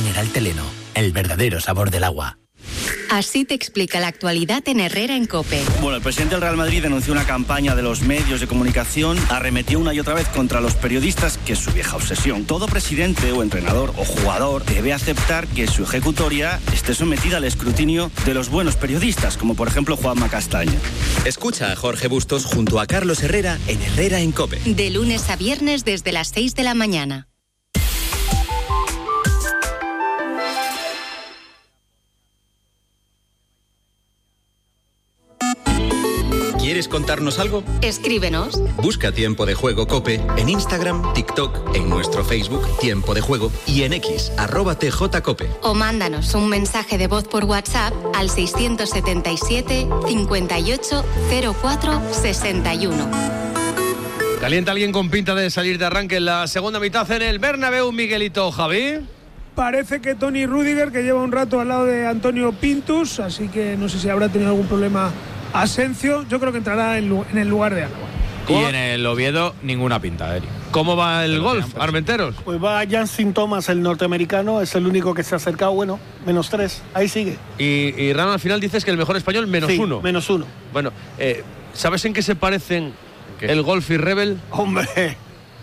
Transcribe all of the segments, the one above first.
Mineral Teleno, el verdadero sabor del agua. Así te explica la actualidad en Herrera en COPE. Bueno, el presidente del Real Madrid denunció una campaña de los medios de comunicación, arremetió una y otra vez contra los periodistas, que es su vieja obsesión. Todo presidente o entrenador o jugador debe aceptar que su ejecutoria esté sometida al escrutinio de los buenos periodistas, como por ejemplo Juanma Castaño. Escucha a Jorge Bustos junto a Carlos Herrera en Herrera en COPE. De lunes a viernes desde las 6 de la mañana. ¿Quieres contarnos algo? Escríbenos. Busca Tiempo de Juego COPE en Instagram, TikTok, en nuestro Facebook Tiempo de Juego y en X, @TJCOPE. O mándanos un mensaje de voz por WhatsApp al 677 58 04 61. ¿Calienta alguien con pinta de salir de arranque en la segunda mitad en el Bernabéu, Miguelito, Javi? Parece que Toni Rüdiger, que lleva un rato al lado de Antonio Pintus, así que no sé si habrá tenido algún problema Asensio. Yo creo que entrará en el lugar de Álava. Y en el Oviedo, ninguna pinta, Eric. ¿Cómo va el golf, Armenteros? Pues va Justin Thomas, el norteamericano, es el único que se ha acercado, bueno, -3, ahí sigue. Y Rano, al final dices que el mejor español, -1. Sí, -1. Bueno, ¿sabes en qué se parecen el golf y Rebel? Hombre.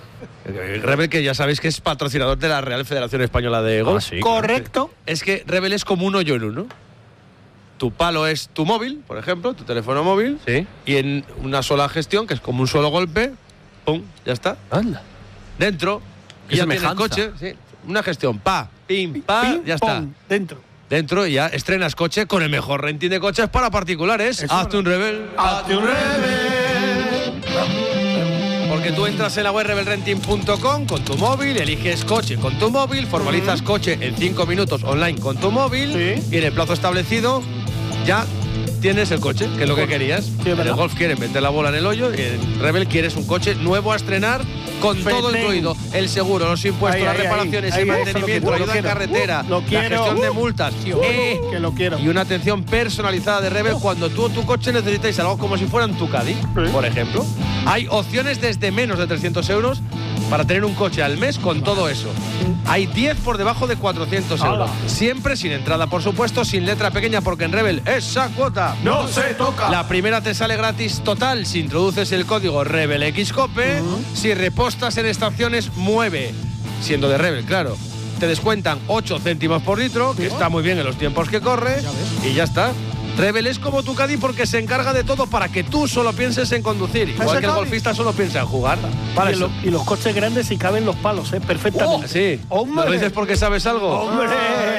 Rebel, que ya sabéis que es patrocinador de la Real Federación Española de Golf. Sí, correcto. Es que Rebel es como un hoyo en uno. Tu palo es tu móvil, por ejemplo, tu teléfono móvil. Sí. Y en una sola gestión, que es como un solo golpe, ¡pum! Ya está. Anda. Dentro. Qué Y ya tienes semejanza. coche. Sí. Una gestión, pim, ya está. Dentro. Dentro y ya estrenas coche con el mejor renting de coches para particulares. Hazte un Rebel. Hazte un Rebel. Porque tú entras en la web rebelrenting.com con tu móvil, eliges coche con tu móvil, formalizas coche en 5 minutos online con tu móvil, Sí. y en el plazo establecido ya tienes el coche, que es lo que querías. Sí, en el ¿verdad? Golf quieren meter la bola en el hoyo y en Rebel quieres un coche nuevo a estrenar con todo Fetén. incluido. El seguro, los impuestos, Ahí, las ahí, reparaciones, ahí, el ahí, mantenimiento, la eso lo ayuda en quiero. carretera, Lo la quiero. gestión de multas. Que lo quiero. Y una atención personalizada de Rebel cuando tú o tu coche necesitáis algo como si fueran tu Caddy, por ejemplo. Hay opciones desde menos de 300 euros para tener un coche al mes con todo eso. Hay 10 por debajo de 400 euros. Siempre sin entrada, por supuesto, sin letra pequeña, porque en Rebel esa cuota No se toca. la primera te sale gratis total si introduces el código RebelXCOPE. Si repostas en estaciones, mueve. Siendo de Rebel, claro. Te descuentan 8 céntimos por litro, que está muy bien en los tiempos que corre. Y ya está. Rebel es como tu Caddy porque se encarga de todo para que tú solo pienses en conducir. Igual que el golfista solo piensa en jugar. Para eso. Y los coches grandes si caben los palos, perfectamente. Sí. ¡Hombre! ¿Lo dices porque sabes algo? ¡Hombre!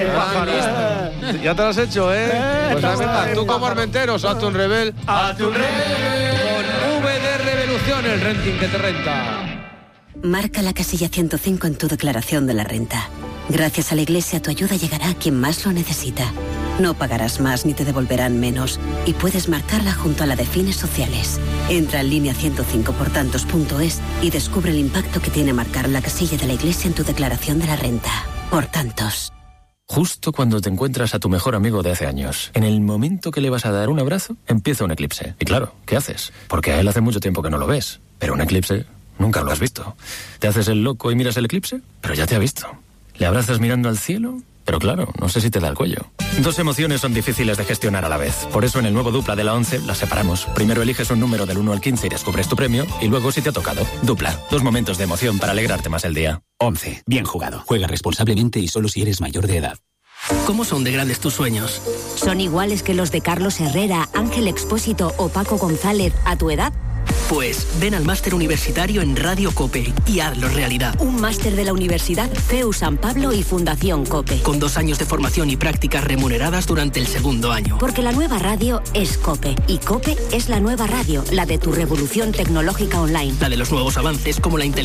Ya te lo has hecho, ¿eh? Pues venga, tú como Armenteros, hazte un Rebel. ¡Hazte un Rebel! Con V de Revolución, el renting que te renta. Marca la casilla 105 en tu declaración de la renta. Gracias a la Iglesia, tu ayuda llegará a quien más lo necesita. No pagarás más ni te devolverán menos. Y puedes marcarla junto a la de fines sociales. Entra en línea 105portantos.es y descubre el impacto que tiene marcar la casilla de la Iglesia en tu declaración de la renta. Por tantos. Justo cuando te encuentras a tu mejor amigo de hace años, en el momento que le vas a dar un abrazo, empieza un eclipse. Y claro, ¿qué haces? Porque a él hace mucho tiempo que no lo ves. Pero un eclipse nunca lo has visto. ¿Te haces el loco y miras el eclipse? Pero ya te ha visto. ¿Le abrazas mirando al cielo? Pero claro, no sé si te da el cuello. Dos emociones son difíciles de gestionar a la vez. Por eso en el nuevo Dupla de la 11 las separamos. Primero eliges un número del 1 al 15 y descubres tu premio. Y luego si te ha tocado. Dupla. 2 momentos de emoción para alegrarte más el día. 11. Bien jugado. Juega responsablemente y solo si eres mayor de edad. ¿Cómo son de grandes tus sueños? ¿Son iguales que los de Carlos Herrera, Ángel Expósito o Paco González a tu edad? Pues ven al máster universitario en Radio COPE y hazlo realidad. Un máster de la Universidad CEU San Pablo y Fundación COPE. Con 2 años de formación y prácticas remuneradas durante el segundo año. Porque la nueva radio es COPE. Y COPE es la nueva radio, la de tu revolución tecnológica online. La de los nuevos avances como la inteligencia